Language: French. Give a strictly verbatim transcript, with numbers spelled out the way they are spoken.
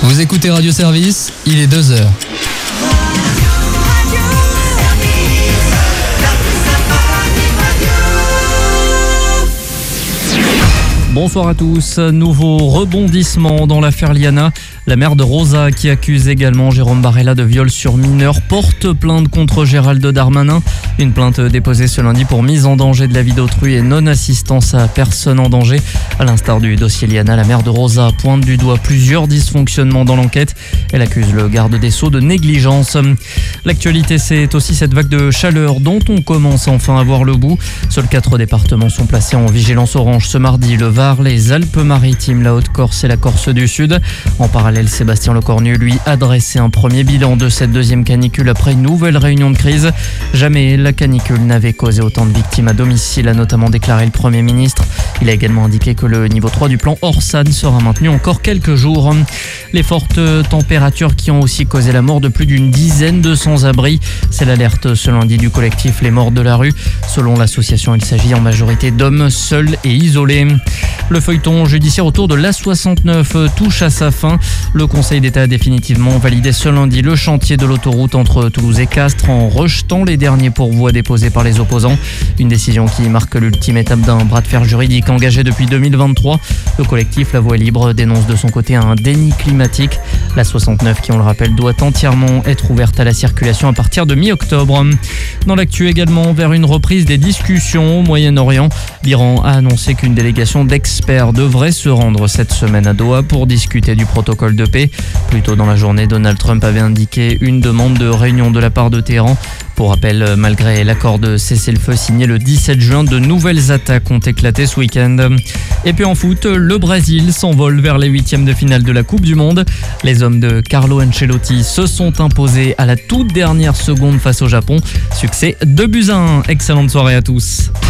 Vous écoutez Radio Service, il est deux heures. Bonsoir à tous. Nouveau rebondissement dans l'affaire Liana. La mère de Rosa, qui accuse également Jérôme Barella de viol sur mineur, porte plainte contre Gérald Darmanin. Une plainte déposée ce lundi pour mise en danger de la vie d'autrui et non-assistance à personne en danger. À l'instar du dossier Liana, la mère de Rosa pointe du doigt plusieurs dysfonctionnements dans l'enquête. Elle accuse le garde des Sceaux de négligence. L'actualité, c'est aussi cette vague de chaleur dont on commence enfin à voir le bout. Seuls quatre départements sont placés en vigilance orange ce mardi. Le Var, les Alpes-Maritimes, la Haute-Corse et la Corse du Sud. En parallèle, Sébastien Lecornu, lui, a dressé un premier bilan de cette deuxième canicule après une nouvelle réunion de crise. Jamais la canicule n'avait causé autant de victimes à domicile, a notamment déclaré le Premier ministre. Il a également indiqué que le niveau trois du plan Orsan sera maintenu encore quelques jours. Les fortes températures qui ont aussi causé la mort de plus d'une dizaine de sans-abri. C'est l'alerte ce lundi du collectif Les Morts de la Rue. Selon l'association, il s'agit en majorité d'hommes seuls et isolés. Le feuilleton judiciaire autour de l'A soixante-neuf touche à sa fin. Le Conseil d'État a définitivement validé ce lundi le chantier de l'autoroute entre Toulouse et Castres en rejetant les derniers pourvois déposés par les opposants. Une décision qui marque l'ultime étape d'un bras de fer juridique engagé depuis deux mille vingt-trois. Le collectif La Voie Libre dénonce de son côté un déni climatique. L'A soixante-neuf, qui on le rappelle, doit entièrement être ouverte à la circulation à partir de mi-octobre. Dans l'actu également, vers une reprise des discussions au Moyen-Orient, l'Iran a annoncé qu'une délégation d'experts devrait se rendre cette semaine à Doha pour discuter du protocole de paix. Plus tôt dans la journée, Donald Trump avait indiqué une demande de réunion de la part de Téhéran. Pour rappel, malgré l'accord de cessez-le-feu signé le dix-sept juin, de nouvelles attaques ont éclaté ce week-end. Et puis en foot, le Brésil s'envole vers les huitièmes de finale de la Coupe du Monde. Les hommes de Carlo Ancelotti se sont imposés à la toute dernière seconde face au Japon. Succès deux buts à un. Excellente soirée à tous.